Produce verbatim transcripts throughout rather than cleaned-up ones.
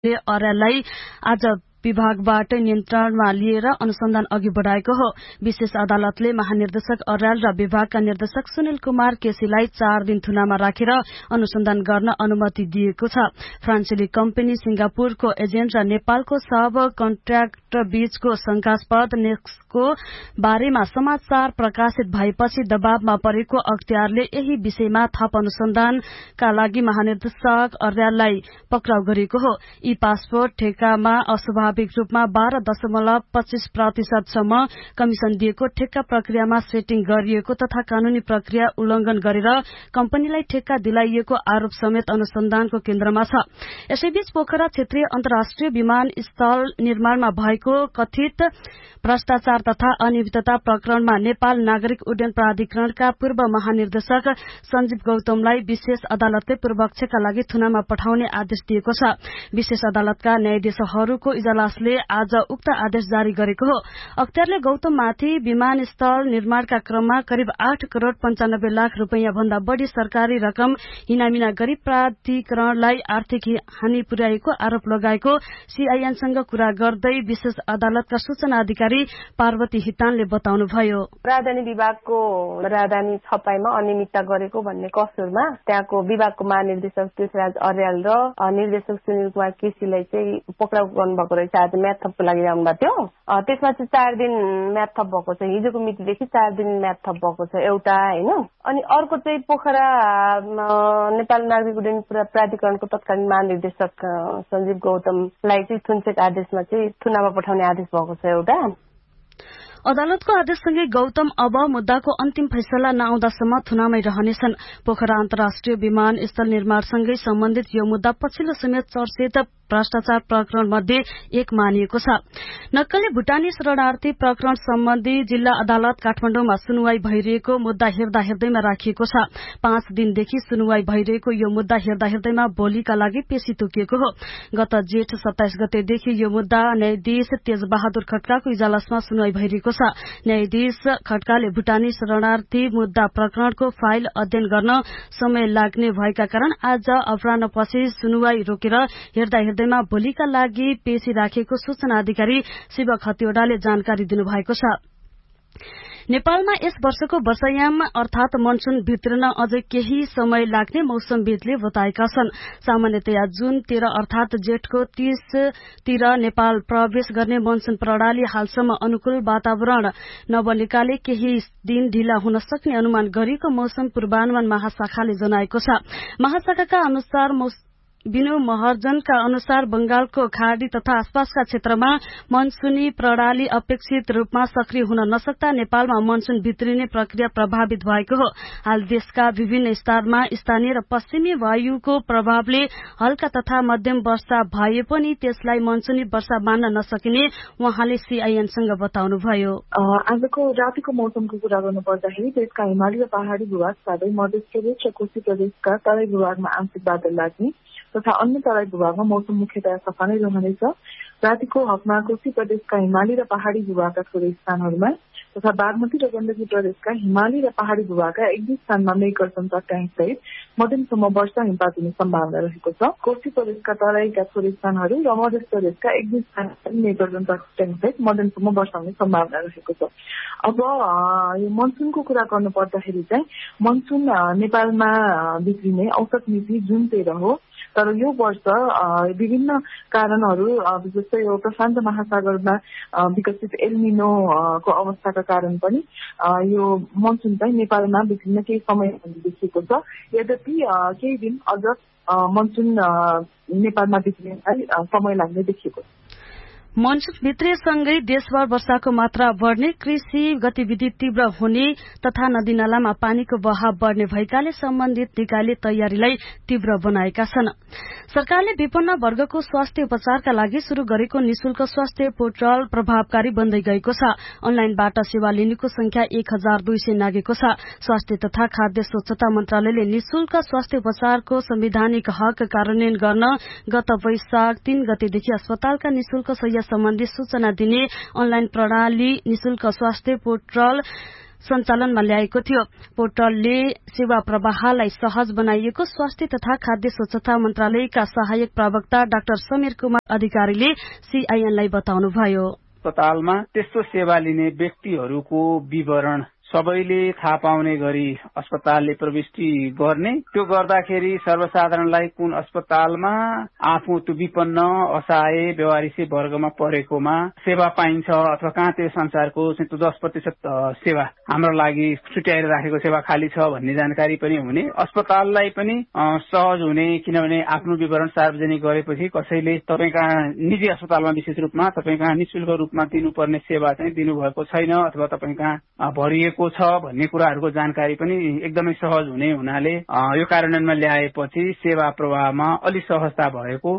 अर्याललाई आज विभागबाट नियन्त्रणमा लिएर अनुसन्धान अघि बढ़ाएको हो। विशेष अदालतले महानिर्देशक अर्याल र विभागका निर्देशक सुनिल कुमार केसीलाई चार दिन थुनामा राखेर अनुसन्धान गर्न अनुमति दिएको छ। फ्रान्सेली कम्पनी सिंगापुरको एजेन्ट र नेपालको सब कन्ट्र्याक्टर बीचको शंकास्पद नेक्सको बारेमा समाचार प्रकाशित भएपछि दबावमा परेको अख्तियारले यही विषयमा थप अनुसन्धानका लागि महानिर्देशक अर्याललाई पक्राउ गरेको हो। यी पासपोर्ट ठेक्कामा अस्वाभाविक रूपमा बाह्र दशमलव पच्चीस प्रतिशतसम्म कमिशन दिएको, ठेक्का प्रक्रियामा सेटिङ गरिएको तथा कानूनी प्रक्रिया उल्लंघन गरेर कम्पनीलाई ठेक्का दिलाइएको आरोप समेत अनुसन्धानको केन्द्रमा छ। यसैबीच पोखरा क्षेत्रीय अन्तर्राष्ट्रिय विमानस्थल निर्माणमा भएको कथित भ्रष्टाचार तथा अनियमितता प्रकरणमा नेपाल नागरिक उड्डयन प्राधिकरणका पूर्व महानिर्देशक संजीव गौतमलाई विशेष अदालतले पूर्वपक्षका लागि थुनामा पठाउने आदेश दिएको छ। विशेष अदालतका न्यायाधीशहरूको इजलासले आज उक्त आदेश जारी गरेको हो। अख्तियारले गौतममाथि विमानस्थल निर्माणका क्रममा करिब आठ करोड़ पञ्चानब्बे लाख रूपियाँ भन्दा बढ़ी सरकारी रकम हिनामिना गरी प्राधिकरणलाई आर्थिक हानि पुर्याएको आरोप लगाएको सीआईएनसँग कुरा गर्दै विशेष अदालतका सूचना अधिकारी पार्वती हितानले बताउनुभयो। राजधानी विभागको राजधानी छपाईमा अनियमितता गरेको भन्ने कसुरमा त्यहाँको विभागको महानिर्देशक तीर्थराज अर्याल र निर्देशक सुनिल कुमार केसीलाई चाहिँ पक्राउ गर्नुभएको रहेछ। आज म्याद थपको लागि जानुभएको थियो। त्यसमा चाहिँ चार दिन म्याद थप भएको छ। हिजोको मितिदेखि चार दिन म्याद थप भएको छ एउटा, होइन। अनि अर्को चाहिँ पोखरा नेपाल नागरिक उड्डयन प्राधिकरणको तत्कालीन महानिर्देशक संजीव गौतमलाई चाहिँ थुनचेक आदेशमा चाहिँ थुनामा पठाउने आदेश भएको छ एउटा। अदालतको आदेशसँगै गौतम अब मुद्दाको अन्तिम फैसला नआउँदासम्म थुनामै रहनेछन्। पोखरा अन्तर्राष्ट्रिय विमानस्थल निर्माणसँगै सम्बन्धित यो मुद्दा पछिल्लो समय चर्चित भ्रष्टाचार प्रकरण मध्ये एक मानिएको छ। नक्कली भुटानी शरणार्थी प्रकरण सम्बन्धी जिल्ला अदालत काठमाडौँमा सुनवाई भइरहेको मुद्दा हेर्दा हेर्दैमा राखिएको छ। पाँच दिनदेखि सुनवाई भइरहेको यो मुद्दा हेर्दा हेर्दैमा भोलिका लागि पेशी तोकिएको हो। गत जेठ सत्ताइस गतेदेखि यो मुद्दा न्यायाधीश तेजबहादुर खड्काको इजलासमा सुनवाई भइरहेको छ। न्यायाधीश खड्काले भुटानी शरणार्थी मुद्दा प्रकरणको फाइल अध्ययन गर्न समय लाग्ने भएका कारण आज अपराह्नपछि सुनवाई रोकेर हेर्दा हेर्दैमा भोलिका लागि पेशी राखेको सूचना अधिकारी शिव खतिवड़ाले जानकारी दिनुभएको छ। नेपालमा यस वर्षको वर्षायाम अर्थात मनसून भित्रिन अझै केही समय लाग्ने मौसमविदले बताएका छन्। सामान्यतया जून तेह्र अर्थात जेठको तीसतिर नेपाल प्रवेश गर्ने मनसून प्रणाली हालसम्म अनुकूल वातावरण नबनेकाले केही दिन ढिला हुन सक्ने अनुमान गरिएको मौसम पूर्वानुमान महाशाखाले जनाएको छ। महाशाखाका अनुसार विनु महर्जनका अनुसार बंगालको खाड़ी तथा आसपासका क्षेत्रमा मनसूनी प्रणाली अपेक्षित रूपमा सक्रिय हुन नसक्दा नेपालमा मनसून भित्रिने प्रक्रिया प्रभावित भएको हो। हाल देशका विभिन्न स्तरमा स्थानीय र पश्चिमी वायुको प्रभावले हल्का तथा मध्यम वर्षा भए पनि त्यसलाई मनसूनी वर्षा मान्न नसकिने उहाँले सीआईएनसँग बताउनुभयो। आजको रातिको मौसमको कुरा गर्नुपर्दाखेरि देशका हिमाली र पहाड़ी भूभाग साथै मध्य प्रदेश र कोशी प्रदेशका तराई भूभागमा आंशिक बादल लाग्ने तथा अन्य तराई भूभागमा मौसम मुख्यतया सफा नै रहनेछ। रातिको हकमा कोशी प्रदेशका हिमाली र पहाड़ी भूभागका थोरै स्थानहरूमा तथा बागमती र गण्डकी प्रदेशका हिमाली र पहाड़ी भूभागका एक दुई स्थानमा मेघगर्जन चट्याङसहित मध्यमसम्म वर्षा हिमपात हुने सम्भावना रहेको छ। कोशी प्रदेशका तराईका थोरै स्थानहरू र मध्य प्रदेशका एक दुई स्थानमा मेघगर्जन चट्याङसहित मध्यमसम्म वर्षा हुने सम्भावना रहेको छ। अब यो मनसूनको कुरा गर्नु पर्दाखेरि चाहिँ मनसून नेपालमा भित्रिने औसत मिति जुन तेह्र हो, तर यो वर्ष विभिन्न कारणहरू जस्तै यो प्रशान्त महासागरमा विकसित एल्निनो को अवस्थाका कारण पनि यो मनसून चाहिँ नेपालमा विभिन्न केही समय देखिएको छ। यद्यपि केही दिन अझ मनसून नेपालमा भित्रिनलाई समय लाग्ने देखिएको छ। मनसून भित्रिएसँगै देशभर वर्षाको मात्रा बढ़ने, कृषि गतिविधि तीव्र हुने तथा नदीनालामा पानीको बहाव बढ़ने भएकाले सम्बन्धित निकायले तयारीलाई तीव्र बनाएका छन्। सरकारले विपन्न वर्गको स्वास्थ्य उपचारका लागि शुरू गरेको निशुल्क स्वास्थ्य पोर्टल प्रभावकारी बन्दै गएको छ। अनलाइनबाट सेवा लिनेको संख्या एक हजार दुई सय नागेको छ। स्वास्थ्य तथा खाद्य स्वच्छता मन्त्रालयले निशुल्क स्वास्थ्य उपचारको संवैधानिक हक कार्यान्वयन गर्न गत वैशाख तीन गतेदेखि अस्पतालका निशुल्क सम्बन्धी सूचना दिने अनलाइन प्रणाली निशुल्क स्वास्थ्य पोर्टल सञ्चालनमा ल्याएको थियो। पोर्टलले सेवा प्रवाहलाई सहज बनाइएको स्वास्थ्य तथा खाद्य स्वच्छता मन्त्रालयका सहायक प्रवक्ता डाक्टर समीर कुमार अधिकारीले सीआईएनलाई बताउनुभयो। अस्पतालमा त्यस्तो सेवा लिने व्यक्तिहरूको विवरण सबैले थाहा पाउने गरी अस्पतालले प्रविष्टि गर्ने, त्यो गर्दाखेरि सर्वसाधारणलाई कुन अस्पतालमा आफू त्यो विपन्न असहाय व्यवहारिक वर्गमा परेकोमा सेवा पाइन्छ अथवा कहाँ त्यो संसारको त्यो दस प्रतिशत सेवा हाम्रो लागि छुट्याएर राखेको सेवा खाली छ भन्ने जानकारी पनि हुने, अस्पताललाई पनि सहज हुने। किनभने आफ्नो विवरण सार्वजनिक गरेपछि कसैले तपाईँ कहाँ निजी अस्पतालमा विशेष रूपमा तपाईँ कहाँ निःशुल्क रूपमा दिनुपर्ने सेवा चाहिँ दिनुभएको छैन अथवा तपाईँ कहाँ भरिएको छ भन्ने कुराहरूको जानकारी पनि एकदमै सहज हुने हुनाले यो कार्यान्वयनमा ल्याएपछि सेवा प्रवाहमा अलि सहजता भएको।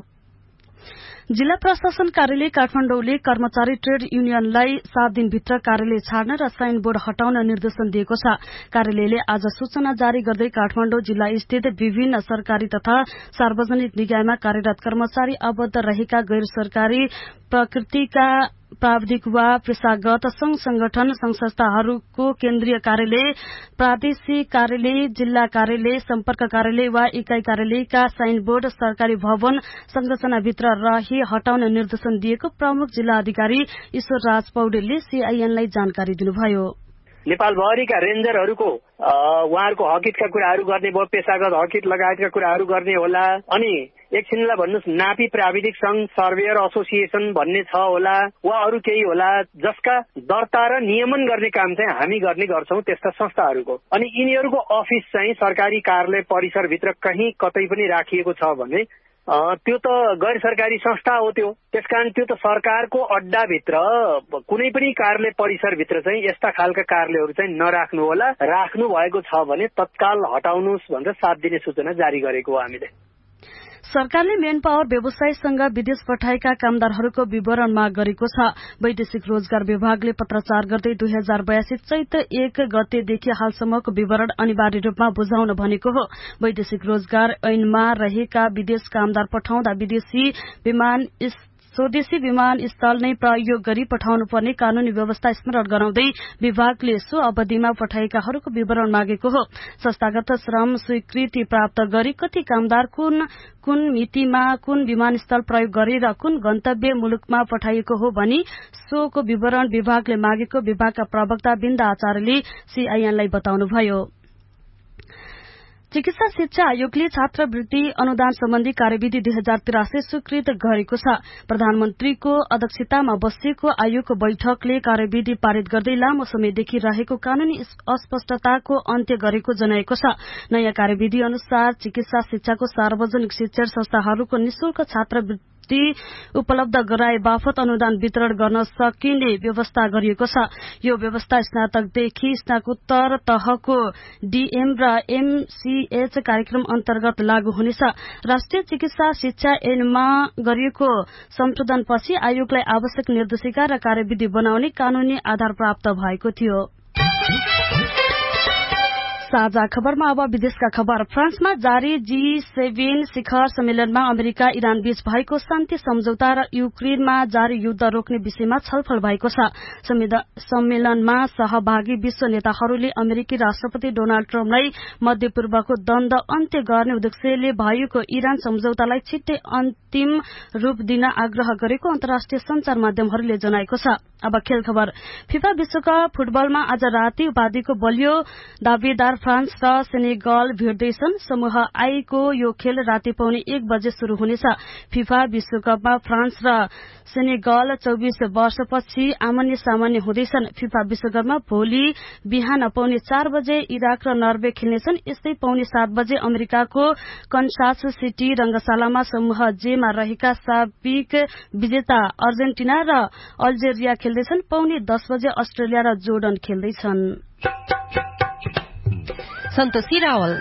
जिल्ला प्रशासन कार्यालय काठमाडौँले कर्मचारी ट्रेड युनियनलाई सात दिनभित्र कार्यालय छाड्न र साइन बोर्ड हटाउन निर्देशन दिएको छ। कार्यालयले आज सूचना जारी गर्दै काठमाडौँ जिल्ला स्थित विभिन्न सरकारी तथा सार्वजनिक निकायमा कार्यरत कर्मचारी आबद्ध रहेका गैर सरकारी प्रकृतिका प्राविधिक वा पेशागत संघ संगठन संघ संस्थाहरूको केन्द्रीय कार्यालय, प्रादेशिक कार्यालय, जिल्ला कार्यालय, सम्पर्क कार्यालय वा इकाई कार्यालयका साइन बोर्ड सरकारी भवन संरचनाभित्र रही हटाउन निर्देशन दिएको प्रमुख जिल्ला अधिकारी ईश्वर राज पौडेलले सीआईएनलाई जानकारी दिनुभयो। नेपालभरिका रेन्जरहरूको उहाँहरूको हकितका कुराहरू गर्ने भयो, पेशागत हकित लगायतका कुराहरू गर्ने होला। अनि एकछिनलाई भन्नुहोस् नापी प्राविधिक संघ सर्वेयर एसोसिएसन भन्ने छ होला वा अरू केही होला जसका दर्ता र नियमन गर्ने काम चाहिँ हामी गर्ने गर्छौं त्यस्ता संस्थाहरूको। अनि यिनीहरूको अफिस चाहिँ सरकारी कार्यालय परिसरभित्र कहीँ कतै पनि राखिएको छ भने त्यो त गैर सरकारी संस्था हो। त्यो त्यसकारण त्यो त सरकारको अड्डाभित्र कुनै पनि कार्यालय परिसरभित्र चाहिँ यस्ता खालका कार्यालयहरू चाहिँ नराख्नु होला। राख्नु भएको छ भने तत्काल हटाउनुहोस् भनेर सात दिने सूचना जारी गरेको हो हामीले। सरकारले मेन पावर व्यवसायीसँग विदेश पठाएका कामदारहरूको विवरण माग गरेको छ। वैदेशिक रोजगार विभागले पत्राचार गर्दै दुई हजार बयासी चैत एक गतेदेखि हालसम्मको विवरण अनिवार्य रूपमा बुझाउन भनेको हो। वैदेशिक रोजगार ऐनमा रहेका विदेश कामदार पठाउँदा विदेशी विमान स्वदेशी विमानस्थल नै प्रयोग गरी पठाउनु पर्ने कानूनी व्यवस्था स्मरण गराउँदै विभागले सो अवधिमा पठाएकाहरूको विवरण मागेको हो। संस्थागत श्रम स्वीकृति प्राप्त गरी कति कामदार कुन कुन मितिमा कुन विमानस्थल प्रयोग गरेर कुन गन्तव्य मुलुकमा पठाइएको हो भनी सोको विवरण विभागले मागेको विभागका प्रवक्ता बिन्दा आचार्यले सीआईएनलाई बताउनुभयो। चिकित्सा शिक्षा आयोगले छात्रवृत्ति अनुदान सम्बन्धी कार्यविधि दुई हजार तिरासी स्वीकृत गरेको छ। प्रधानमन्त्रीको अध्यक्षतामा बसेको आयोगको बैठकले कार्यविधि पारित गर्दै लामो समयदेखि रहेको कानूनी अस्पष्टताको अन्त्य गरेको जनाएको छ। नयाँ कार्यविधि अनुसार चिकित्सा शिक्षाको सार्वजनिक शिक्षण संस्थाहरूको निशुल्क छात्रवृत्ति उपलब्ध गराए बापत अनुदान वितरण गर्न सकिने व्यवस्था गरिएको छ। यो व्यवस्था स्नातकदेखि स्नातकोत्तर तहको डीएम र एमसीएच कार्यक्रम अन्तर्गत लागू हुनेछ। राष्ट्रिय चिकित्सा शिक्षा ऐनमा गरिएको संशोधनपछि आयोगलाई आवश्यक निर्देशिका र कार्यविधि बनाउने कानूनी आधार प्राप्त भएको थियो। साझा खबरमा अब विदेशका खबर। फ्रान्समा जारी जी सेभेन शिखर सम्मेलनमा अमेरिका इरान बीच भएको शान्ति सम्झौता र युक्रेनमा जारी युद्ध रोक्ने विषयमा छलफल भएको छ। सम्मेलनमा सहभागी विश्व नेताहरूले अमेरिकी राष्ट्रपति डोनाल्ड ट्रम्पलाई मध्यपूर्वको द्वन्द अन्त्य गर्ने उद्देश्यले भएको इरान सम्झौतालाई छिट्टै अन्तिम रूप दिन आग्रह गरेको अन्तर्राष्ट्रिय संचार माध्यमहरूले जनाएको छ। अब खेल खबर। फिफा विश्वकप फुटबलमा आज राति उपाधिको बलियो दावेदार फ्रान्स र सेनेगल भिड्दैछन्। समूह आई को यो खेल राति पौने एक बजे शुरू हुनेछ। फिफा विश्वकपमा फ्रान्स र सेनेगल चौबिस वर्षपछि आमन्य सामान्य हुँदैछन्। फिफा विश्वकपमा भोलि बिहान पौने चार बजे इराक र नर्वे खेल्नेछन्। यस्तै पौने सात बजे अमेरिकाको कन्सास सिटी रंगशालामा समूह जेमा रहेका साबिक विजेता अर्जेन्टिना र अल्जेरिया खेल्दैछन्। पौने दस बजे अस्ट्रेलिया र जोर्डन खेल्दैछन्। सन्तोषी रावल।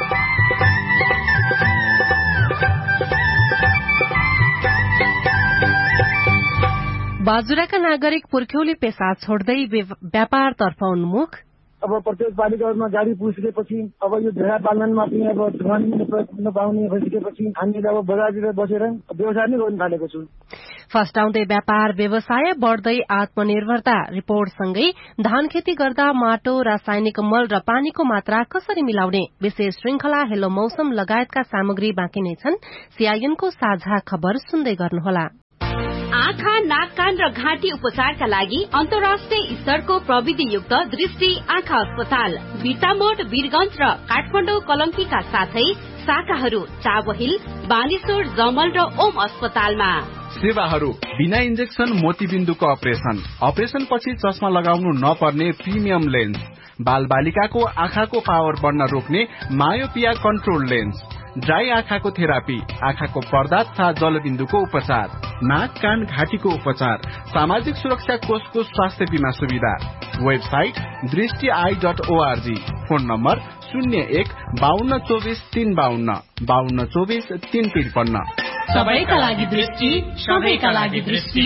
बाजुराका नागरिक पुर्ख्यौली पेसा छोड्दै व्यापारतर्फ उन्मुख। अब प्रत्येक पालिकामा गाडी पुगिसकेपछि अब यो भेडा पालनमा पनि अब धनी नपाउने भइसकेपछि हामीले अब बजारतिर बसेर व्यवसाय नै गर्न थालेको छु। फस्टाउँदै व्यापार व्यवसाय बढ्दै आत्मनिर्भरता रिपोर्टसँगै धान खेती गर्दा माटो रासायनिक मल र पानीको मात्रा कसरी मिलाउने विशेष श्रृंखला हेलो मौसम लगायतका सामग्री बाँकी नै छन्। सीआईएनको साझा खबर सुन्दै गर्नुहोला। आँखा, नाक, कान र घाँटी उपचारका लागि अन्तर्राष्ट्रिय स्तरको प्रविधियुक्त दृष्टि आँखा अस्पताल बिर्तामोड, वीरगंज र काठमाडौँ कलंकीका साथै शाखाहरू चाबहिल, बानेश्वर, जमल र ओम अस्पतालमा। सेवाहरू बिना इन्जेक्सन मोतीबिन्दुको अपरेशन, अपरेशन पछि चस्मा लगाउनु नपर्ने प्रिमियम लेन्स, बाल बालिकाको आँखाको पावर बढ्न रोक्ने मायोपिया कन्ट्रोल लेन्स, ड्राई आँखाको थेरापी, आँखाको पर्दा तथा जलबिन्दुको उपचार, नाक, कान, घाँटीको उपचार, सामाजिक सुरक्षा कोषको स्वास्थ्य बीमा सुविधा। वेबसाइट दृष्टि I dot ORG. Phone number शून्य एक बाहन्न चौबिस तीन बाहन्न बाहन्न चौबिस तीन त्रिपन्न। सबैका लागि दृष्टि, सबैका लागि दृष्टि।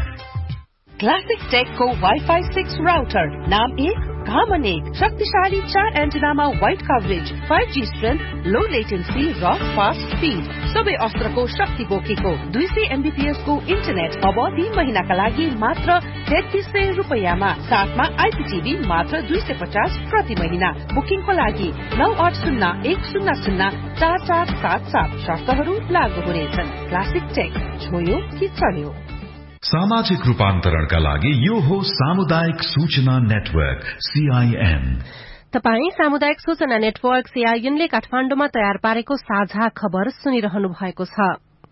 क्लासिक टेकको वाइफाई सिक्स राउटर, नाम एक, घामन एक, शक्तिशाली चार एन्टेनामा wide coverage, five G strength, लो लेटेन्सी र फास्ट स्पीड, सबै अस्त्रको शक्ति बोकेको दुई सय एमबीपीएस को इन्टरनेट अब तीन महिनाका लागि मात्र तेत्तीस सय रुपियाँमा, साथमा आइपीटीभी मात्र दुई सय पचास प्रति महिना। बुकिङको लागि नौ आठ शून्य एक शून्य शून्य चार चार सात सात। शर्तहरू लागू हुनेछन्। क्लासिक टेक, छोयो कि चल्यो। सामाजिक रूपान्तरणका लागि यो हो सामुदायिक सूचना नेटवर्क सीआईएन। तपाई सामुदायिक सूचना नेटवर्क सीआईएनले काठमाडौँमा तयार पारेको साझा खबर सुनिरहनु भएको छ।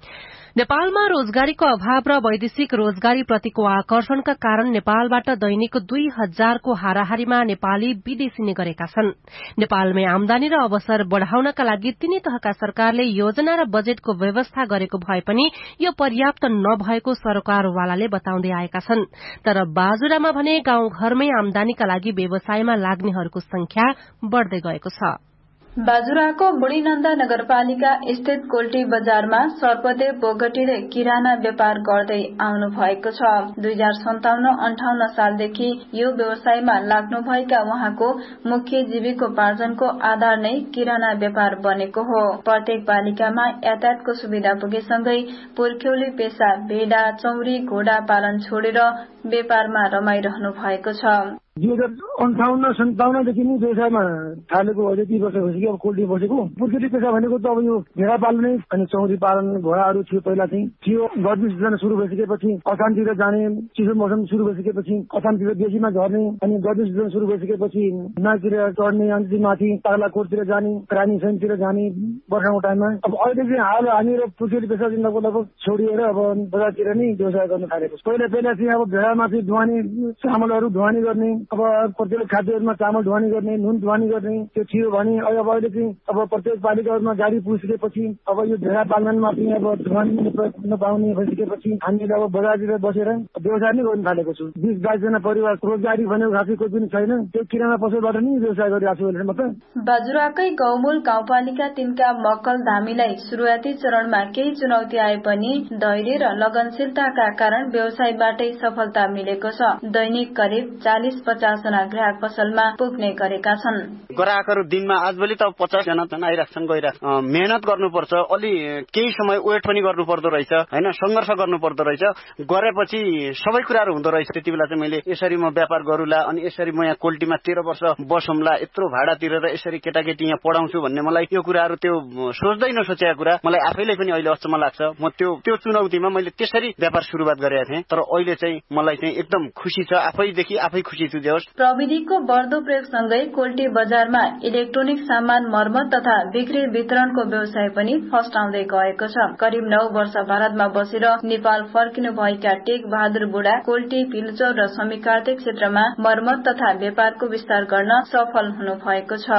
नेपालमा रोजगारीको अभाव र वैदेशिक रोजगारी प्रतिको आकर्षणका कारण नेपालबाट दैनिक दुई हजारको हाराहारीमा नेपाली विदेशिने गरेका छन्। नेपालमै आमदानी र अवसर बढ़ाउनका लागि तिनै तहका सरकारले योजना र बजेटको व्यवस्था गरेको भए पनि यो पर्याप्त नभएको सरकारवालाले बताउँदै आएका छन्। तर बाजुरामा भने गाउँघरमै आमदानीका लागि व्यवसायमा लाग्नेहरूको संख्या बढ़दै गएको छ। बाजुराको बुढीनन्दा नगरपालिका स्थित कोल्टी बजारमा सर्पदेव बोगटीले किराना व्यापार गर्दै आउनु भएको छ। दुई हजार सन्ताउन्न अन्ठाउन्न सालदेखि यो व्यवसायमा लाग्नुभएका उहाँको मुख्य जीविकोपार्जनको आधार नै किराना व्यापार बनेको हो। प्रत्येक पालिकामा यातायातको सुविधा पुगेसँगै पुर्ख्यौली पेशा भेडा, चौरी, घोडा पालन छोडेर व्यापारमा रमाइरहनु भएको छ। दुई हजार अन्ठाउन्न सन्ताउन्नदेखि नै व्यवसायमा थालेको अहिले ती वर्ष भइसक्यो। अब कोल्टी बसेको पुर्खेली पेसा भनेको त अब यो भेडा पाल्ने अनि चौरी पालन घोडाहरू थियो पहिला चाहिँ थियो। गर्मी सिजन सुरु भइसकेपछि असामतिर जाने, चिसो मौसम सुरु भइसकेपछि असामतिर बेसीमा झर्ने, अनि गर्मी सिजन सुरु भइसकेपछि हिमालतिर चढ्ने, अनि माथि बाग्राकोटतिर जाने, रानी सैनतिर जाने वर्षाको टाइममा। अब अहिले चाहिँ हाल हामी र पुर्खेली पेसा चाहिँ लगभग लगभग छोडिएर अब बजारतिर नै व्यवसाय गर्न थालेको। पहिला पहिला चाहिँ अब भेडामाथि ढुवानी, चामलहरू ढुवानी गर्ने, अब प्रत्येक खाद्यहरूमा चामल ढुवानी गर्ने, नुन ढुवानी गर्ने त्यो थियो भने अब अहिले चाहिँ अब प्रत्येक पालिकाहरूमा गाडी पुगिसकेपछि अब यो भेडा पालनमा पनि अब ढुवानी नपाउने भइसकेपछि हामीले अब बजारतिर बसेर व्यवसाय नै गर्न थालेको छु। बिस बाइसजना परिवार रोजगारी भनेको खासै कोही पनि छैन। त्यो किराना पसलबाट नै व्यवसाय गरिरहेको छु अहिले मात्र। बाजुराकै गौमूल गाउँपालिका तीनका मक्कल धामीलाई शुरुआती चरणमा केही चुनौती आए पनि धैर्य र लगनशीलताका कारण व्यवसायबाटै सफलता मिलेको छ। दैनिक करिब चालिस पचास जना ग्राहक पसलमा पुग्ने गरेका छन्। ग्राहकहरू दिनमा आजभोलि त पचास जना आइरहेछन्, गइरहेछन्। मेहनत गर्नुपर्छ, अलि केही समय वेट पनि गर्नु पर्दो रहेछ हैन, संघर्ष गर्नु पर्दो रहेछ। गरेपछि सबै कुराहरू हुँदो रहेछ। त्यति बेला चाहिँ मैले यसरी म व्यापार गरूला, अनि यसरी म यहाँ कोल्टीमा तेह्र वर्ष बसौँला, यत्रो भाडा तिरेर यसरी केटाकेटी यहाँ पढाउँछु भन्ने मलाई यो कुराहरू त्यो सोच्दै नसोचेका कुरा मलाई आफैले पनि अहिले अचम्म लाग्छ। म त्यो त्यो चुनौतीमा मैले त्यसरी व्यापार सुरुवात गरेका थिएँ। तर अहिले चाहिँ मलाई चाहिँ एकदम खुसी छ, आफैदेखि आफै खुसी छु। प्रविधिको बढ्दो प्रयोगसँगै कोल्टी बजारमा इलेक्ट्रोनिक सामान मर्मत तथा बिक्री वितरणको व्यवसाय पनि फस्टाउँदै गएको छ। करिब नौ वर्ष भारतमा बसेर नेपाल फर्किनु भएका टेक बहादुर बुढा कोल्टी, पिल्चौर र समीकार्तिक क्षेत्रमा मर्मत तथा व्यापारको विस्तार गर्न सफल हुनु भएको छ।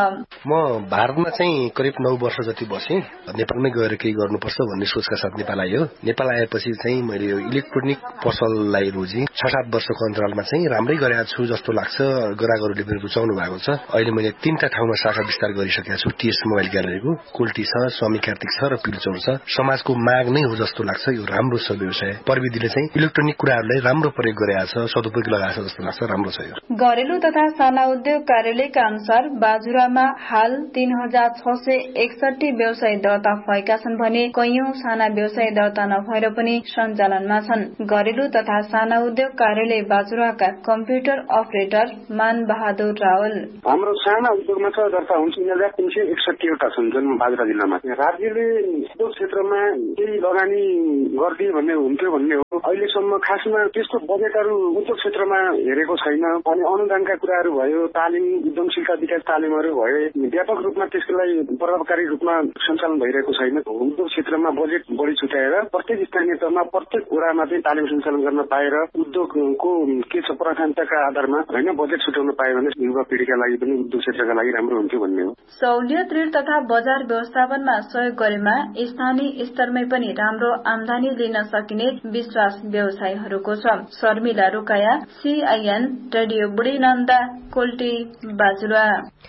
म भारतमा चाहिँ करिब नौ वर्ष जति बसेँ। नेपालमै गएर केही गर्नुपर्छ भन्ने सोचका साथ नेपाल आयो। नेपाल आएपछि चाहिँ मैले यो इलेक्ट्रोनिक पसललाई रोजी छ सात वर्षको अन्तरालमा चाहिँ राम्रै गरेको छु जस्तो लाग्छ। ग्राहकहरूले पनि रुचाउनु भएको छ। अहिले मैले तीनटा ठाउँमा शाखा विस्तार गरिसकेको छु। टीएस मोबाइल ग्यालरीको कोल्टी छ, स्वामी कार्तिक छ र पिलचौर छ। समाजको माग नै हो जस्तो लाग्छ। यो राम्रो छ व्यवसाय। प्रविधिले चाहिँ इलेक्ट्रोनिक कुराहरूलाई राम्रो प्रयोग गरेको छ, सदुपयोग लगाएको छ जस्तो लाग्छ। राम्रो छ यो। घरेलु तथा साना उद्योग कार्यालयका अनुसार बाजुरामा हाल तीन हजार छ सय एकसठी व्यवसाय दर्ता भएका छन् भने कैयौं साना व्यवसाय दर्ता नभएर पनि सञ्चालनमा छन्। घरेलु तथा साना उद्योग कार्यालय बाजुराका कम्प्युटर अपरेटर मान बहादुर रावल हाम्रो साना उद्योगमा छ दर्ता हुन्छ तीन हजार तीन सय एकसठी वटा छन् जुन बाजुरा जिल्लामा। राज्यले उद्योग क्षेत्रमा केही लगानी गरिदिए भन्ने हुन्थ्यो भन्ने हो। अहिलेसम्म खासमा त्यस्तो बजेटहरू उद्योग क्षेत्रमा हेरेको छैन। अनि अनुदानका कुराहरू भयो, तालिम उद्यमशीलता विकास तालिमहरू भयो, व्यापक रूपमा त्यसलाई प्रभावकारी रूपमा सञ्चालन भइरहेको छैन। उद्योग क्षेत्रमा बजेट बढी छुट्याएर प्रत्येक स्थानीय तहमा प्रत्येक वडामा चाहिँ तालिम सञ्चालन गर्न पाएर उद्योगको के छ प्राथमिकताका आधारमा होइन बजेट छुट्याउन पायो भने युवा पिँढीका लागि पनि उद्योग क्षेत्रका लागि राम्रो हुन्थ्यो भन्ने हो। सहुलियत ऋण तथा बजार व्यवस्थापनमा सहयोग गरेमा स्थानीय स्तरमै पनि राम्रो आमदानी लिन सकिने विश्वास व्यवसायीहरूको छ। शर्मिला रुकाया, सीआईएन रेडियो बुढी नन्दा, कोल्टी, बाजुरा।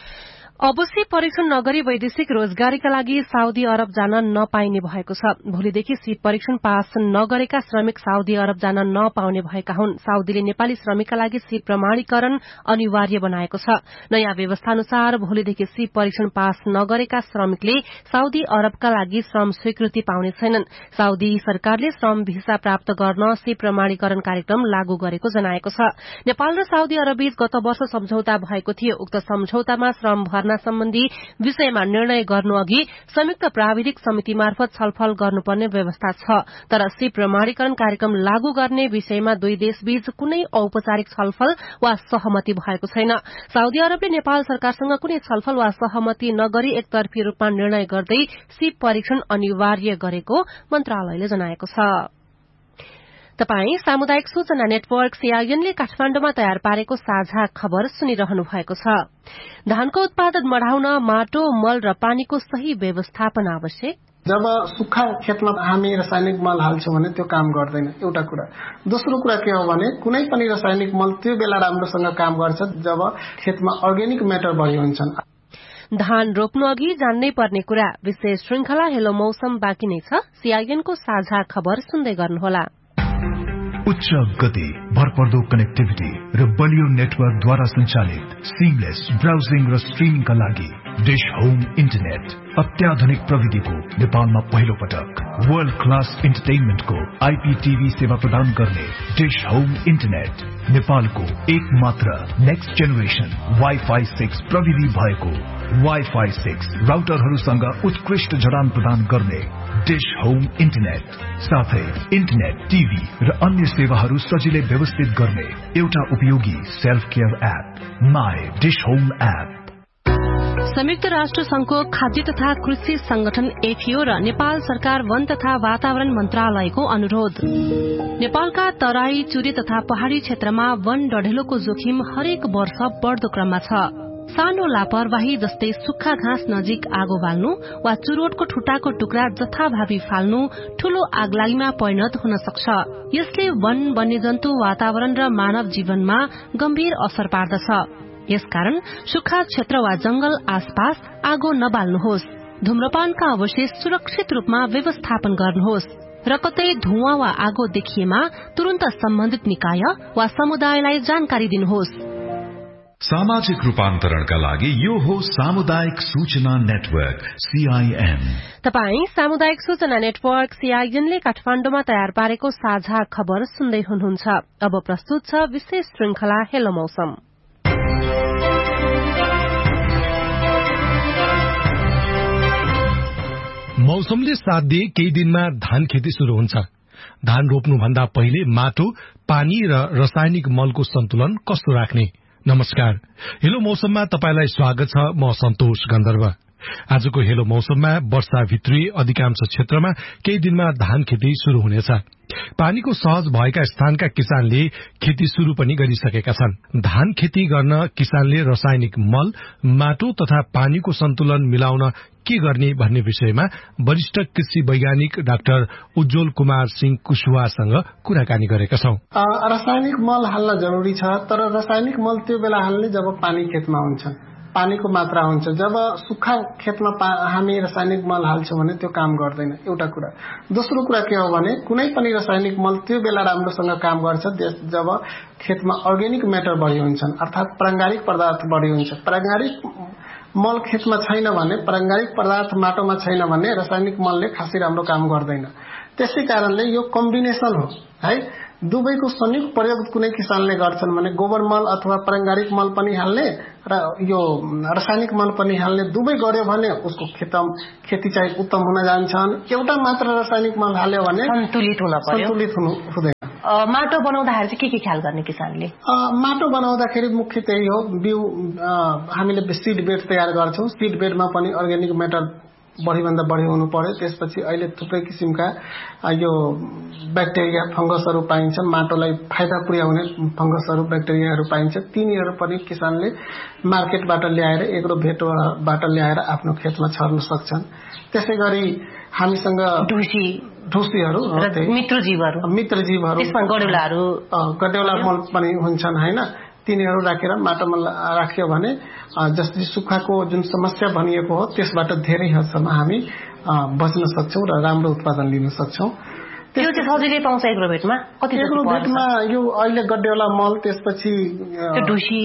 अवश्य परीक्षण नगरी वैदेशिक रोजगारीका लागि साउदी अरब जान नपाइने भएको छ। भोलिदेखि सीप परीक्षण पास नगरेका श्रमिक साउदी अरब जान नपाउने भएका हुन्। साउदीले नेपाली श्रमिकका लागि सीप प्रमाणीकरण अनिवार्य बनाएको छ। नयाँ व्यवस्था अनुसार भोलिदेखि सीप परीक्षण पास नगरेका श्रमिकले साउदी अरबका लागि श्रम स्वीकृति पाउने छैनन्। साउदी सरकारले श्रम भिसा प्राप्त गर्न सीप प्रमाणीकरण कार्यक्रम लागू गरेको जनाएको छ। नेपाल र साउदी अरबबीच गत वर्ष सम्झौता भएको थियो। उक्त सम्झौतामा श्रम सम्बन्धी विषयमा निर्णय गर्नु अघि संयुक्त प्राविधिक समिति मार्फत छलफल गर्नुपर्ने व्यवस्था छ। तर सीप प्रमाणीकरण कार्यक्रम लागू गर्ने विषयमा दुई देशबीच कुनै औपचारिक छलफल वा सहमति भएको छैन। साउदी अरबले नेपाल सरकारसँग कुनै छलफल वा सहमति नगरी एकतर्फी रूपमा निर्णय गर्दै सीप परीक्षण अनिवार्य गरेको मन्त्रालयले जनाएको छ। तपाई सामुदायिक सूचना नेटवर्क सीआईएनले काठमाण्डुमा तयार पारेको साझा खबर सुनिरहनु भएको छ। धानको उत्पादन बढाउन माटो, मल र पानीको सही व्यवस्थापन आवश्यक। जब सुक्खा खेतमा हामी रासायनिक मल हाल्छौं भने त्यो काम गर्दैन, एउटा कुरा। दोस्रो कुरा के हो भने कुनै पनि रासायनिक मल त्यो बेला राम्रोसँग काम गर्छ जब खेतमा अर्ग्यानिक म्याटर बढी हुन्छन्। धान रोप्नु अघि जान्नै पर्ने कुरा। विशेष श्रृंखला हेलो मौसम बाँकी नै छ। सीआईएनको साझा खबर सुन्दै गर्नुहोला। उच्च गति, भरपर्दो कनेक्टिभिटी र बलियो नेटवर्कद्वारा सञ्चालित सिमलेस ब्राउजिङ र स्ट्रिमिङका लागि डिश होम इन्टरनेट अत्याधुनिक प्रविधिको नेपालमा पहिलो पटक वर्ल्ड क्लास इन्टरटेनमेन्टको आईपीटीभी सेवा प्रदान गर्ने डिश होम इन्टरनेट नेपालको एक मात्र नेक्स्ट जेनेरेसन वाइफाई सिक्स प्रविधि भएको वाइफाई सिक्स राउटरहरूसँग उत्कृष्ट जडान प्रदान गर्ने डिश होम इन्टरनेट साथै इन्टरनेट, टीभी र अन्य सेवाहरू सजिलै व्यवस्थित गर्ने एउटा उपयोगी self care app my dish home app. संयुक्त राष्ट्र संघको खाद्य तथा कृषि संगठन एफएओ र नेपाल सरकार वन तथा वातावरण मन्त्रालयको अनुरोध। नेपालका तराई, चुरे तथा पहाड़ी क्षेत्रमा वन डढेलोको जोखिम हरेक वर्ष बढ़दो क्रममा छ। सानो लापरवाही जस्तै सुक्खा घाँस नजिक आगो बाल्नु वा चुरोटको ठुटाको टुक्रा जथाभावी फाल्नु ठूलो आगलागीमा परिणत हुन सक्छ। यसले वन, वन्यजन्तु, वातावरण र मानव जीवनमा गम्भीर असर पार्दछ। यसकारण सुक्खा क्षेत्र वा जंगल आसपास आगो नबाल्नुहोस्। धूम्रपानका अवशेष सुरक्षित रूपमा व्यवस्थापन गर्नुहोस् र कतै धुवाँ वा आगो देखिएमा तुरन्त सम्बन्धित निकाय वा समुदायलाई जानकारी दिनुहोस्। सामाजिक रूपान्तरणका लागि यो हो सामुदायिक सूचना नेटवर्क सीआईएन। तपाई सामुदायिक सूचना नेटवर्क सीआईएनले काठमाण्डुमा तयार पारेको साझा खबर सुन्दै हुनुहुन्छ। अब प्रस्तुत छ विशेष श्रृंखला हेलो मौसम। मौसमले साथ दिए केही दिनमा धान खेती शुरू हुन्छ। धान रोप्नु भन्दा पहिले माटो, पानी र रासायनिक मलको सन्तुलन कस्तो राख्ने? नमस्कार, हेलो मौसममा तपाईलाई स्वागत छ। म सन्तोष गन्धर्व। आजको हेलो मौसममा वर्षा भित्री अधिकांश क्षेत्रमा केही दिनमा धान खेती शुरू हुनेछ। पानीको सहज भएका स्थानका किसानले खेती शुरू पनि गरिसकेका छन्। धान खेती गर्न किसानले रासायनिक मल, माटो तथा पानीको सन्तुलन मिलाउन के गर्ने भन्ने विषयमा वरिष्ठ कृषि वैज्ञानिक डाक्टर उज्जवल कुमार सिंह कुशवाहासँग कुराकानी गरेका छौं। रासायनिक मल हाल्न जरुरी छ, तर रासायनिक मल त्यो बेला हाल्ने जब पानी खेतमा हुन्छ, पानीको मात्रा हुन्छ। जब सुक्खा खेतमा हामी रासायनिक मल हाल्छौं भने त्यो काम गर्दैन, एउटा कुरा। दोस्रो कुरा के हो भने कुनै पनि रासायनिक मल त्यो बेला राम्रोसँग काम गर्छ जब खेतमा अर्ग्यानिक म्याटर बढी हुन्छन्, अर्थात प्राङ्गारिक पदार्थ बढी हुन्छ। प्राङ्गारिक मल खेतमा छैन भने, प्राङ्गारिक पदार्थ माटोमा छैन भने रासायनिक मलले खासै राम्रो काम गर्दैन। त्यसै कारणले यो कम्बिनेसन हो है, दुवैको संयुक्त प्रयोग कुनै किसानले गर्छन् भने गोबर मल अथवा प्राङ्गारिक मल पनि हाल्ने र यो रासायनिक मल पनि हाल्ने, दुवै गर्यो भने उसको खेतम खेती चाहिँ उत्तम हुन जान्छन्। एउटा मात्र रासायनिक मल हाल्यो भने सन्तुलित हुन पर्यो, सन्तुलित हुनु हुँदैन। माटो बनाउँदाखेरि चाहिँ के के ख्याल गर्ने किसानले? माटो बनाउँदाखेरि मुख्य त्यही हो, बिउ हामीले सिड बेड तयार गर्छौं। सिड बेडमा पनि अर्ग्यानिक म्याटर बढीभन्दा बढी हुनु पर्यो। त्यसपछि अहिले थुप्रै किसिमका यो ब्याक्टेरिया, फंगसहरू पाइन्छ, माटोलाई फाइदा पुर्याउने फंगसहरू, ब्याक्टेरियाहरू पाइन्छ। तिनीहरू पनि किसानले मार्केटबाट ल्याएर एग्रो भेटबाट ल्याएर आफ्नो खेतमा छर्न सक्छन्। त्यसै गरी हामीसँग ढुसी ढुसीहरू, मित्रजीवहरू मित्रजीवहरू गडेउलाहरू गडेउला मल पनि हुन्छन् हैन, तिनीहरू राखेर माटोमा राख्यो भने जस्तै सुक्खाको जुन समस्या भनिएको हो त्यसबाट धेरै हदसम्म हामी बच्न सक्छौं र राम्रो उत्पादन लिन सक्छौं। त्यो चाहिँ सजिलै पाउँछ एग्रोभेटमा? कति एग्रोभेटमा यो अहिले गड्डेवाला मल, त्यसपछि ढुसी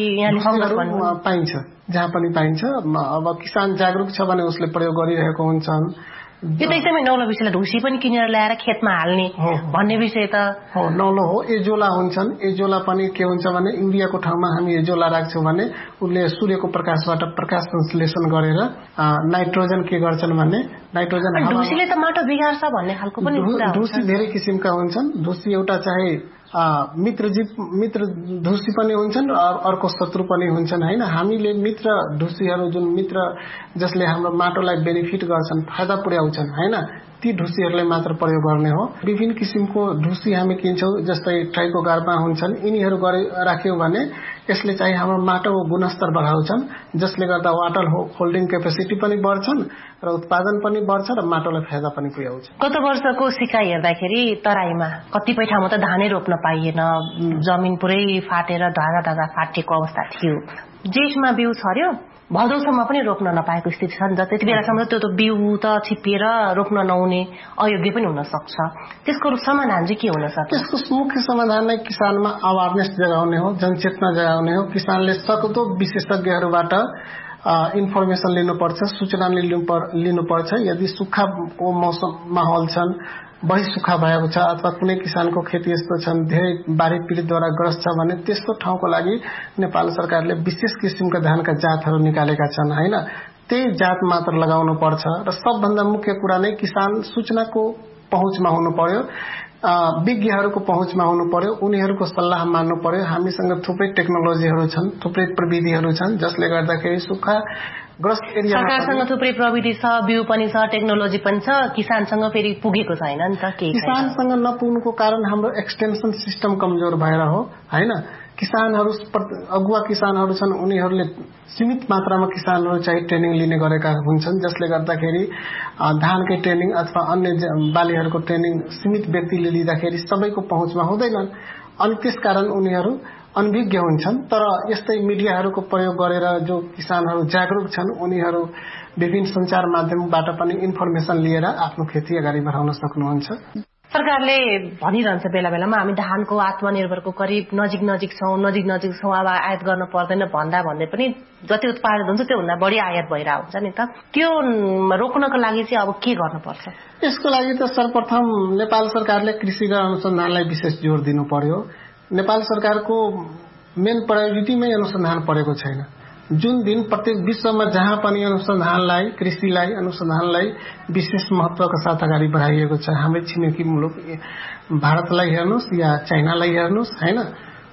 पाइन्छ, जहाँ पनि पाइन्छ। अब किसान जागरुक छ भने उसले प्रयोग गरिरहेको हुन्छन्। यो त एकदमै नौलो विषयलाई ढुसी पनि किनेर ल्याएर खेतमा हाल्ने भन्ने विषय त हो, नौलो हो। एजोला हुन्छन्, एजोला पनि के हुन्छ भने युरियाको ठाउँमा हामी एजोला राख्छौं भने उसले सूर्यको प्रकाशबाट प्रकाश संश्लेषण गरेर नाइट्रोजन के गर्छन् भने नाइट्रोजन ढुसीले त माटो बिगार्छ भन्ने खालको पनि कुरा हुन्छ। ढुसी धेरै किसिमका हुन्छन्। ढुसी एउटा चाहे मित्रजीव मित्र ढुसी पनि हुन्छन् र अर्को शत्रु पनि हुन्छन् हैन। हामीले मित्र ढुसीहरू जुन मित्र जसले हाम्रो माटोलाई बेनिफिट गर्छन्, फाइदा पुर्याउँछन् हैन, ती ढुसीहरूलाई मात्र प्रयोग गर्ने हो। विभिन्न किसिमको ढुसी हामी किन्छौं, जस्तै ट्राइकोगार्मा हुन्छन्। यिनीहरू गरे राख्यौं भने यसले चाहिँ हाम्रो माटोको गुणस्तर बढाउँछन्, जसले गर्दा वाटर होल्डिङ क्यापेसिटी पनि बढ्छन् र उत्पादन पनि बढ्छ र माटोलाई फाइदा पनि पुर्याउँछ। गत वर्षको सिकाइ हेर्दाखेरि तराईमा कतिपय ठाउँमा त धानै रोप्न पाइएन, जमिन पुरै फाटेर धागा धागा फाटेको अवस्था थियो। जेठमा बिउ छर्यो, भदौसम्म पनि रोप्न नपाएको स्थिति छ नि त। त्यति बेलासम्म त्यो त बिउ त छिप्पिएर रोप्न नहुने, अयोग्य पनि हुन सक्छ। त्यसको समाधान चाहिँ के हुन सक्छ? त्यसको मुख्य समाधान नै किसानमा अवेरनेस जगाउने हो, जनचेतना जगाउने हो। किसानले सक्दो विशेषज्ञहरूबाट इन्फर्मेसन लिनुपर्छ, सूचना लिनुपर्छ। यदि सुक्खाको मौसम माहौल छन्, बढी सुक्खा भएको छ अथवा कुनै किसानको खेती यस्तो छन् धेरै बाढी पीडितद्वारा ग्रस्त छ भने त्यस्तो ठाउँको लागि नेपाल सरकारले विशेष किसिमका धानका जातहरू निकालेका छन् हैन। त्यही जात मात्र लगाउनु पर्छ र सबभन्दा मुख्य कुरा नै किसान सूचनाको पहुँचमा हुनु पर्यो, विज्ञहरूको पहुँचमा हुनु पर्यो, उनीहरूको सल्लाह मान्नु पर्यो। हामीसँग थुप्रै टेक्नोलोजीहरू छन्, थुप्रै प्रविधिहरू छन्, जसले गर्दाखेरि सुक्खा ग्रस्त एरिया सरकारसँग थुप्रै प्रविधि छ, बिउ पनि छ, टेक्नोलोजी पनि छ, किसानसँग फेरि पुगेको छैन नि त। के किसानसँग नपुग्नुको कारण हाम्रो एक्सटेन्सन सिस्टम कमजोर भएर हो हैन। किसानहरू अगुवा किसानहरू छन्, उनीहरूले सीमित मात्रामा किसानहरू चाहिँ ट्रेनिङ लिने गरेका हुन्छन्, जसले गर्दाखेरि धानकै ट्रेनिङ अथवा अन्य बालीहरूको ट्रेनिङ सीमित व्यक्तिले लिँदाखेरि सबैको पहुँचमा हुँदैनन् अनि त्यसकारण उनीहरू अनभिज्ञ हुन्छन्। तर यस्तै मिडियाहरूको प्रयोग गरेर जो किसानहरू जागरुक छन् उनीहरू विभिन्न सञ्चार माध्यमबाट पनि इन्फर्मेसन लिएर आफ्नो खेती अगाडि बढाउन सक्नुहुन्छ। सरकारले भनिरहन्छ बेला बेलामा हामी धानको आत्मनिर्भरको करिब नजिक नजिक छौं नजिक नजिक छौं अब आयात गर्न पर्दैन भन्दा भन्दै पनि जति उत्पादन हुन्छ त्योभन्दा बढी आयात भइरहेको हुन्छ नि त। त्यो रोक्नको लागि चाहिँ अब के गर्नुपर्छ? यसको लागि त सर्वप्रथम नेपाल सरकारले कृषि र अनुसन्धानलाई विशेष जोड दिनु पर्यो। नेपाल सरकारको मेन प्रायोरिटीमै अनुसन्धान परेको छैन। जुन दिन प्रत्येक विश्वमा जहाँ पनि अनुसन्धानलाई कृषिलाई अनुसन्धानलाई विशेष महत्वका साथ अगाडि बढाइएको छ। हाम्रै छिमेकी मुलुक भारतलाई हेर्नुस् या चाइनालाई हेर्नुस् हैन,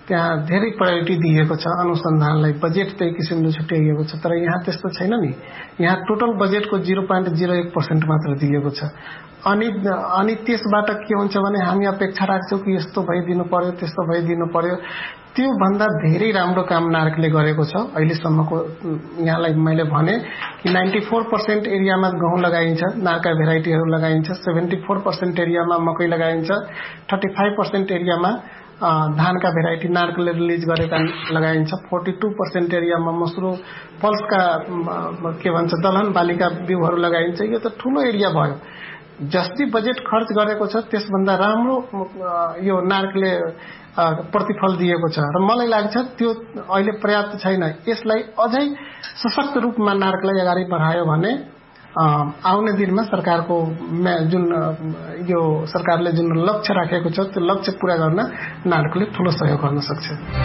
त्यहाँ धेरै प्रायोरिटी दिएको छ अनुसन्धानलाई, बजेट त्यही किसिमले छुट्याइएको छ। तर यहाँ त्यस्तो छैन नि, यहाँ टोटल बजेटको जीरो पोइन्ट जीरो एक पर्सेन्ट मात्र दिएको छ। अनि अनि त्यसबाट के हुन्छ भने हामी अपेक्षा राख्छौँ कि यस्तो भइदिनु पर्यो, त्यस्तो भइदिनु पर्यो। त्यो भन्दा धेरै राम्रो काम नार्कले गरेको छ अहिलेसम्मको। यहाँलाई मैले भने कि नाइन्टी फोर पर्सेन्ट एरियामा गहुँ लगाइन्छ, नार्का भेराइटीहरू लगाइन्छ, सेभेन्टी फोर पर्सेन्ट एरियामा मकै लगाइन्छ, थर्टी फाइभ पर्सेन्ट एरियामा धानका भेराइटी नार्कले रिलिज गरेका लगाइन्छ, फोर्टी टू पर्सेन्ट एरियामा मसुरो पल्सका के भन्छ दलहन बालीका बिउहरू लगाइन्छ। यो त ठूलो एरिया भयो। जति बजेट खर्च गरेको छ त्यसभन्दा राम्रो यो नार्कले प्रतिफल दिएको छ र मलाई लाग्छ त्यो अहिले पर्याप्त छैन। यसलाई अझै सशक्त रूपमा नार्कलाई अगाडि बढायो भने आउने दिनमा सरकारको जुन यो सरकारले जुन लक्ष्य राखेको छ त्यो लक्ष्य पूरा गर्न नार्कले ठूलो सहयोग गर्न सक्छ।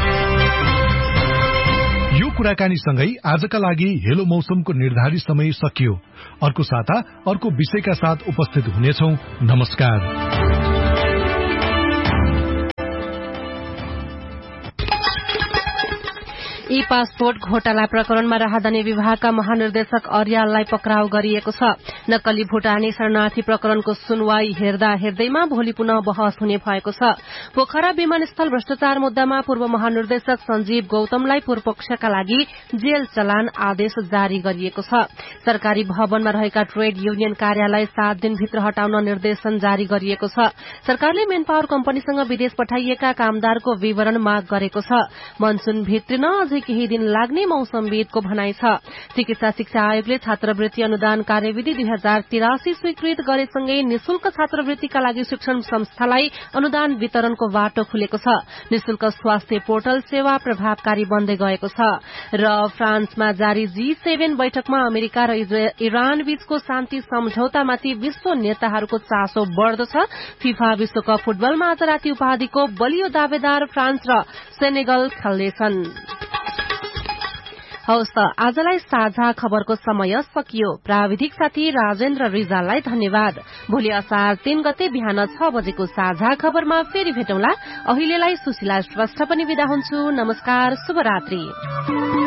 यो कुराकानी सँगै आजका लागि हेलो मौसमको निर्धारित समय सकियो। अर्को साता अर्को विषयका साथ उपस्थित हुनेछौं। नमस्कार। ई पासपोर्ट घोटाला प्रकरणमा राहदानी विभागका महानिर्देशक अर्याललाई पक्राउ गरिएको छ। नक्कली भूटानी शरणार्थी प्रकरणको सुनवाई हेर्दा हेर्दैमा भोलि पुनः बहस हुने भएको छ। पोखरा विमानस्थल भ्रष्टाचार मुद्दामा पूर्व महानिर्देशक संजीव गौतमलाई पूर्वपक्षका लागि जेल चलान आदेश जारी गरिएको छ। सरकारी भवनमा रहेका ट्रेड युनियन कार्यालय सात दिनभित्र हटाउन निर्देशन जारी गरिएको छ। सरकारले मेन पावर कम्पनीसँग विदेश पठाइएका कामदारको विवरण माग गरेको छ। मनसून भित्रिन अझै केही दिन लाग्ने मौसमविदको भनाइ छ। चिकित्सा शिक्षा आयोगले छात्रवृत्ति अनुदान कार्यविधि दुई हजार तिरासी स्वीकृत गरेसँगै निशुल्क छात्रवृत्तिका लागि शिक्षण संस्थालाई अनुदान वितरणको बाटो खुलेको छ। निशुल्क स्वास्थ्य पोर्टल सेवा प्रभावकारी बन्दै गएको छ। र फ्रान्समा जारी जी सेभेन बैठकमा अमेरिका र इरान बीचको शान्ति सम्झौतामाथि विश्व नेताहरूको चासो बढ़दो छ। फिफा विश्वकप फुटबलमा आज राति उपाधिको बलियो दावेदार फ्रान्स र सेनेगल खेल्नेछन्। हवस् त आजलाई साझा खबरको समय सकियो। प्राविधिक साथी राजेन्द्र रिजाललाई धन्यवाद। भोलि असार तीन गते बिहान छ बजेको साझा खबरमा फेरि भेटौँला। अहिलेलाई सुशीला श्रेष्ठ पनि बिदा हुन्छु। नमस्कार, शुभरात्रि।